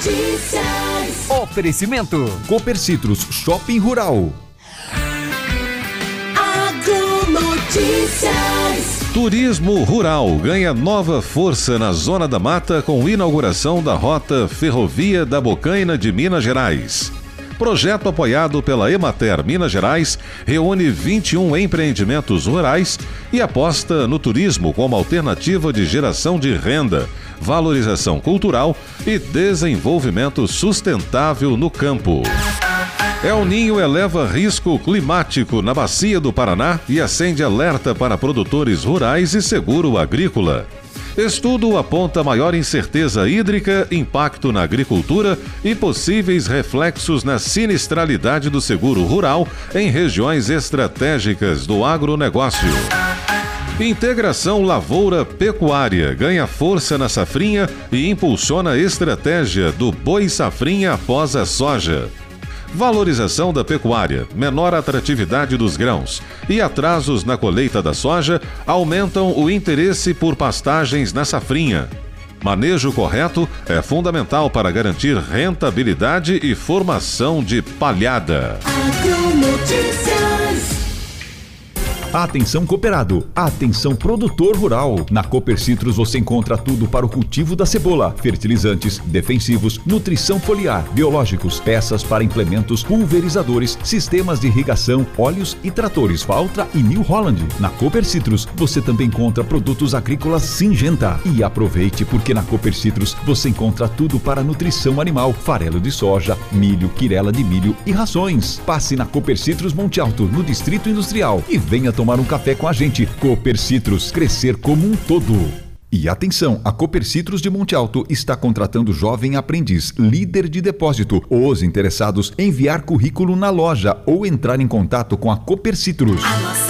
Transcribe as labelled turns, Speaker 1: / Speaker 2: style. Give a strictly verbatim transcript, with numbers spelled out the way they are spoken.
Speaker 1: Notícias.
Speaker 2: Oferecimento Cooper Citrus Shopping Rural.
Speaker 1: Agronotícias.
Speaker 3: Turismo rural ganha nova força na Zona da Mata com inauguração da Rota Ferrovia da Bocaina de Minas Gerais. Projeto apoiado pela Emater Minas Gerais reúne vinte e um empreendimentos rurais e aposta no turismo como alternativa de geração de renda, valorização cultural e desenvolvimento sustentável no campo. El Ninho eleva risco climático na Bacia do Paraná e acende alerta para produtores rurais e seguro agrícola. Estudo aponta maior incerteza hídrica, impacto na agricultura e possíveis reflexos na sinistralidade do seguro rural em regiões estratégicas do agronegócio. Integração lavoura-pecuária ganha força na safrinha e impulsiona a estratégia do boi safrinha após a soja. Valorização da pecuária, menor atratividade dos grãos e atrasos na colheita da soja aumentam o interesse por pastagens na safrinha. Manejo correto é fundamental para garantir rentabilidade e formação de palhada.
Speaker 1: Agronotícias.
Speaker 2: Atenção cooperado, atenção produtor rural. Na Cooper Citrus você encontra tudo para o cultivo da cebola: fertilizantes, defensivos, nutrição foliar, biológicos, peças para implementos, pulverizadores, sistemas de irrigação, óleos e tratores Valtra e New Holland. Na Cooper Citrus você também encontra produtos agrícolas Syngenta. E aproveite, porque na Cooper Citrus você encontra tudo para nutrição animal: farelo de soja, milho, quirela de milho e rações. Passe na Cooper Citrus Monte Alto, no Distrito Industrial, e venha tomar um café com a gente. Cooper Citrus, crescer como um todo. E atenção, a Cooper Citrus de Monte Alto está contratando jovem aprendiz, líder de depósito. Os interessados, enviar currículo na loja ou entrar em contato com a Cooper Citrus.